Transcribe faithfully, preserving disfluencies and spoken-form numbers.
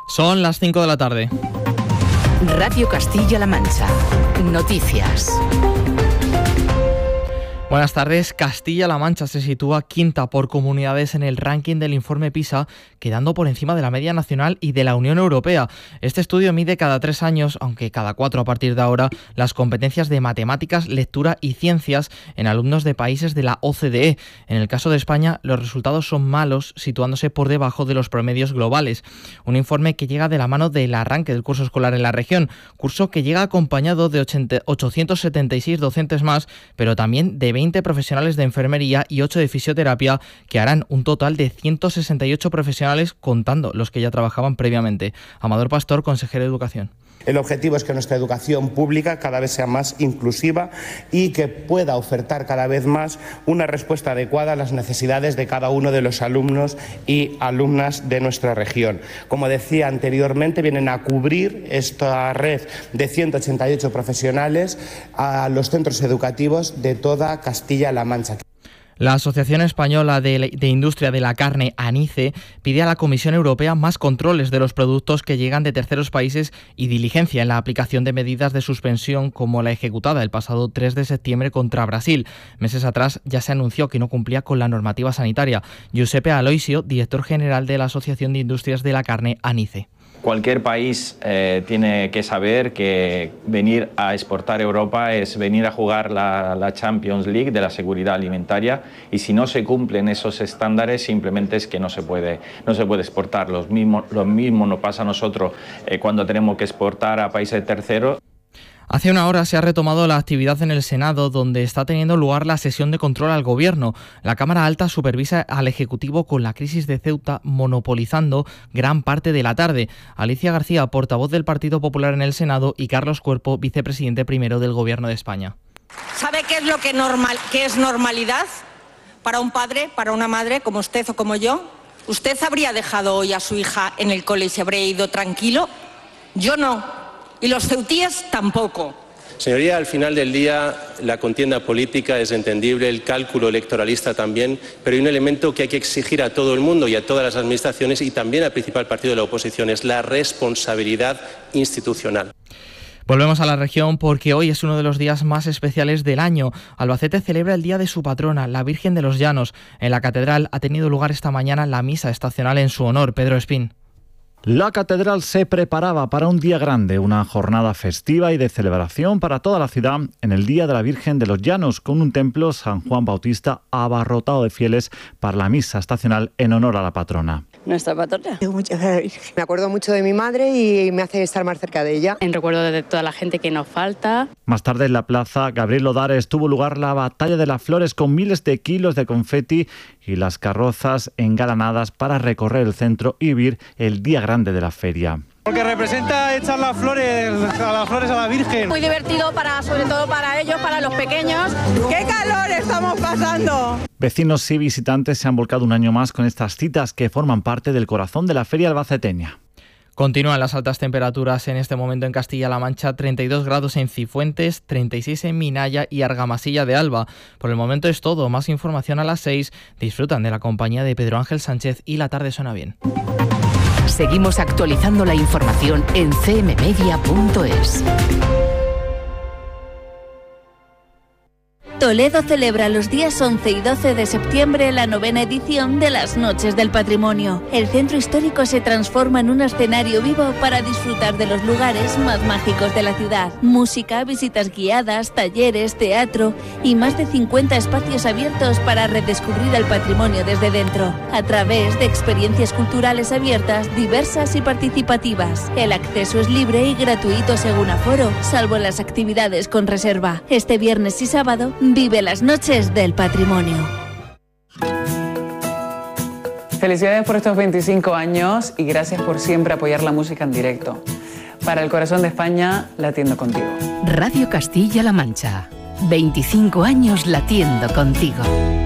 Son las cinco de la tarde. Radio Castilla-La Mancha. Noticias. Buenas tardes. Castilla-La Mancha se sitúa quinta por comunidades en el ranking del informe PISA, quedando por encima de la media nacional y de la Unión Europea. Este estudio mide cada tres años, aunque cada cuatro a partir de ahora, las competencias de matemáticas, lectura y ciencias en alumnos de países de la O C D E. En el caso de España, los resultados son malos, situándose por debajo de los promedios globales. Un informe que llega de la mano del arranque del curso escolar en la región, curso que llega acompañado de ochocientos setenta y seis docentes más, pero también de veinte profesionales de enfermería y ocho de fisioterapia, que harán un total de ciento sesenta y ocho profesionales, contando los que ya trabajaban previamente. Amador Pastor, consejero de Educación. El objetivo es que nuestra educación pública cada vez sea más inclusiva y que pueda ofertar cada vez más una respuesta adecuada a las necesidades de cada uno de los alumnos y alumnas de nuestra región. Como decía anteriormente, vienen a cubrir esta red de ciento ochenta y ocho profesionales a los centros educativos de toda Castilla-La Mancha. La Asociación Española de, de Industria de la Carne, ANICE, pide a la Comisión Europea más controles de los productos que llegan de terceros países y diligencia en la aplicación de medidas de suspensión como la ejecutada el pasado tres de septiembre contra Brasil. Meses atrás ya se anunció que no cumplía con la normativa sanitaria. Giuseppe Aloisio, director general de la Asociación de Industrias de la Carne, ANICE. Cualquier país eh, tiene que saber que venir a exportar a Europa es venir a jugar la, la Champions League de la seguridad alimentaria, y si no se cumplen esos estándares simplemente es que no se puede, no se puede exportar. Lo mismo, lo mismo nos pasa a nosotros eh, cuando tenemos que exportar a países terceros. Hace una hora se ha retomado la actividad en el Senado, donde está teniendo lugar la sesión de control al Gobierno. La Cámara Alta supervisa al Ejecutivo con la crisis de Ceuta monopolizando gran parte de la tarde. Alicia García, portavoz del Partido Popular en el Senado, y Carlos Cuerpo, vicepresidente primero del Gobierno de España. ¿Sabe qué es lo que, normal, qué es normalidad para un padre, para una madre, como usted o como yo? ¿Usted habría dejado hoy a su hija en el cole y se habría ido tranquilo? Yo no. Y los ceutíes tampoco. Señoría, al final del día la contienda política es entendible, el cálculo electoralista también, pero hay un elemento que hay que exigir a todo el mundo y a todas las administraciones y también al principal partido de la oposición, es la responsabilidad institucional. Volvemos a la región porque hoy es uno de los días más especiales del año. Albacete celebra el día de su patrona, la Virgen de los Llanos. En la catedral ha tenido lugar esta mañana la misa estacional en su honor. Pedro Espín. La catedral se preparaba para un día grande, una jornada festiva y de celebración para toda la ciudad en el Día de la Virgen de los Llanos, con un templo San Juan Bautista abarrotado de fieles para la misa estacional en honor a la patrona. Nuestra patrona. Me acuerdo mucho de mi madre y me hace estar más cerca de ella. En recuerdo de toda la gente que nos falta. Más tarde en la plaza Gabriel Odares tuvo lugar la Batalla de las Flores con miles de kilos de confeti y las carrozas engalanadas para recorrer el centro y vivir el día grande de la feria. Porque representa echar las flores a las flores a la Virgen. Muy divertido, para, sobre todo para ellos, para los pequeños. ¡Qué calor estamos pasando! Vecinos y visitantes se han volcado un año más con estas citas que forman parte del corazón de la feria albaceteña. Continúan las altas temperaturas en este momento en Castilla-La Mancha, treinta y dos grados en Cifuentes, treinta y seis en Minaya y Argamasilla de Alba. Por el momento es todo, más información a las seis. Disfrutan de la compañía de Pedro Ángel Sánchez y la tarde suena bien. Seguimos actualizando la información en c m media punto es. Toledo celebra los días once y doce de septiembre la novena edición de las Noches del Patrimonio. El centro histórico se transforma en un escenario vivo para disfrutar de los lugares más mágicos de la ciudad. Música, visitas guiadas, talleres, teatro y más de cincuenta espacios abiertos para redescubrir el patrimonio desde dentro, a través de experiencias culturales abiertas, diversas y participativas. El acceso es libre y gratuito según aforo, salvo las actividades con reserva. Este viernes y sábado, vive las Noches del Patrimonio. Felicidades por estos veinticinco años y gracias por siempre apoyar la música en directo. Para el corazón de España, latiendo contigo. Radio Castilla-La Mancha. veinticinco años latiendo contigo.